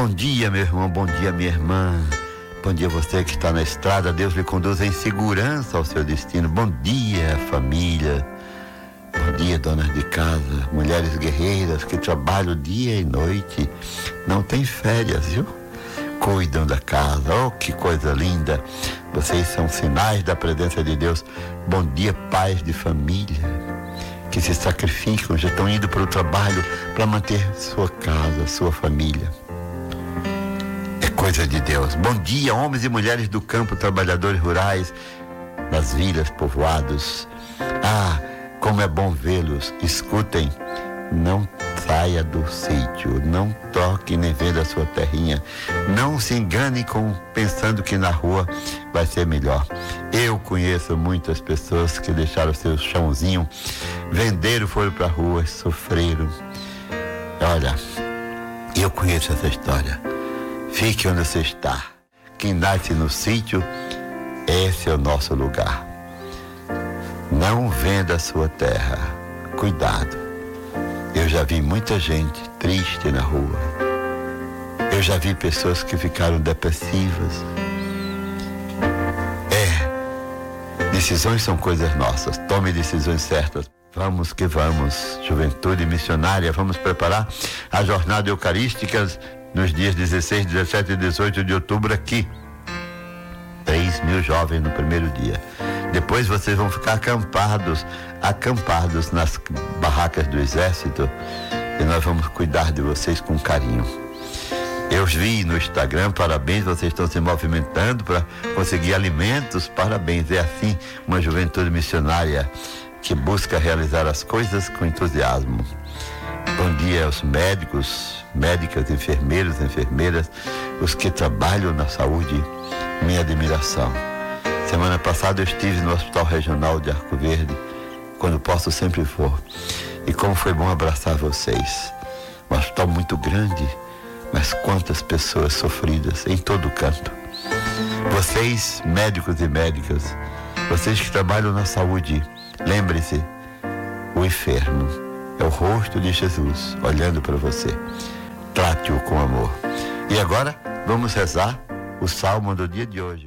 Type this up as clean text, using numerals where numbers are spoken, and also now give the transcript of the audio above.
Bom dia, meu irmão, bom dia, minha irmã. Bom dia você que está na estrada. Deus lhe conduz em segurança ao seu destino. Bom dia, família. Bom dia, donas de casa, mulheres guerreiras que trabalham dia e noite. Não tem férias, viu? Cuidam da casa. Oh, que coisa linda. Vocês são sinais da presença de Deus. Bom dia, pais de família que se sacrificam, já estão indo para o trabalho para manter sua casa, sua família. É coisa de Deus. Bom dia, homens e mulheres do campo, trabalhadores rurais, nas vilas, povoados. Ah, como é bom vê-los. Escutem, não saia do sítio, não toque nem venda a sua terrinha. Não se engane pensando que na rua vai ser melhor. Eu conheço muitas pessoas que deixaram seu chãozinho, venderam, foram para a rua, sofreram. Olha, eu conheço essa história. Fique onde você está. Quem nasce no sítio, esse é o nosso lugar. Não venda a sua terra. Cuidado. Eu já vi muita gente triste na rua. Eu já vi pessoas que ficaram depressivas. Decisões são coisas nossas. Tome decisões certas. Vamos que vamos. Juventude missionária, vamos preparar a jornada eucarística nos dias 16, 17 e 18 de outubro aqui. 3.000 jovens no primeiro dia. Depois vocês vão ficar acampados nas barracas do exército, e nós vamos cuidar de vocês com carinho. Eu vi no Instagram, parabéns, vocês estão se movimentando para conseguir alimentos, parabéns. É assim uma juventude missionária que busca realizar as coisas com entusiasmo. Bom dia aos médicos, médicas, enfermeiros, enfermeiras, os que trabalham na saúde, minha admiração. Semana passada eu estive no Hospital Regional de Arco Verde, quando posso sempre vou. E como foi bom abraçar vocês. Um hospital muito grande, mas quantas pessoas sofridas em todo canto. Vocês, médicos e médicas, vocês que trabalham na saúde, lembre-se, o enfermo é o rosto de Jesus olhando para você. Trate-o com amor. E agora, vamos rezar o salmo do dia de hoje.